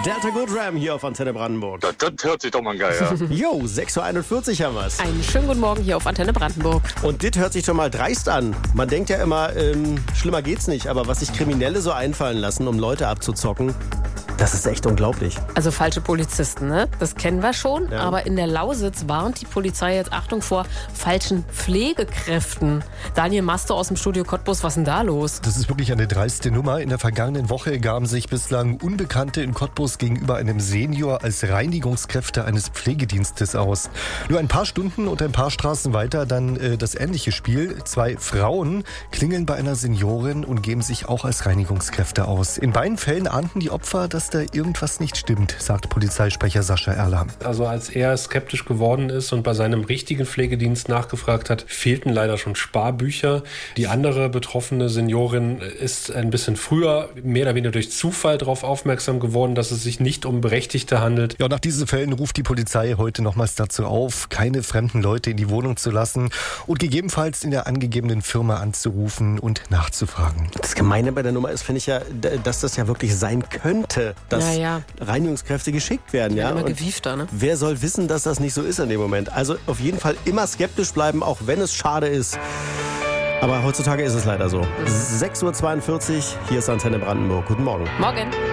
Delta Good Ram hier auf Antenne Brandenburg. Das hört sich doch mal geil an. Jo, 6.41 Uhr haben wir's. Einen schönen guten Morgen hier auf Antenne Brandenburg. Und das hört sich schon mal dreist an. Man denkt ja immer, schlimmer geht's nicht. Aber was sich Kriminelle so einfallen lassen, um Leute abzuzocken, das ist echt unglaublich. Also falsche Polizisten, ne? Das kennen wir schon. Ja. Aber in der Lausitz warnt die Polizei jetzt, Achtung, vor falschen Pflegekräften. Daniel Masto aus dem Studio Cottbus, was ist denn da los? Das ist wirklich eine dreiste Nummer. In der vergangenen Woche gaben sich bislang Unbekannte in Cottbus gegenüber einem Senior als Reinigungskräfte eines Pflegedienstes aus. Nur ein paar Stunden und ein paar Straßen weiter dann das ähnliche Spiel. 2 Frauen klingeln bei einer Seniorin und geben sich auch als Reinigungskräfte aus. In beiden Fällen ahnten die Opfer, dass da irgendwas nicht stimmt, sagt Polizeisprecher Sascha Erler. Also als er skeptisch geworden ist und bei seinem richtigen Pflegedienst nachgefragt hat, fehlten leider schon Sparbücher. Die andere betroffene Seniorin ist ein bisschen früher, mehr oder weniger durch Zufall darauf aufmerksam geworden, dass es sich nicht um Berechtigte handelt. Ja, nach diesen Fällen ruft die Polizei heute nochmals dazu auf, keine fremden Leute in die Wohnung zu lassen und gegebenenfalls in der angegebenen Firma anzurufen und nachzufragen. Das Gemeine bei der Nummer ist, finde ich ja, dass das ja wirklich sein könnte, dass Reinigungskräfte geschickt werden. Ja? Immer Und gewiefter, ne? wer soll wissen, dass das nicht so ist in dem Moment? Also auf jeden Fall immer skeptisch bleiben, auch wenn es schade ist. Aber heutzutage ist es leider so. 6.42 Uhr, hier ist Antenne Brandenburg. Guten Morgen. Morgen.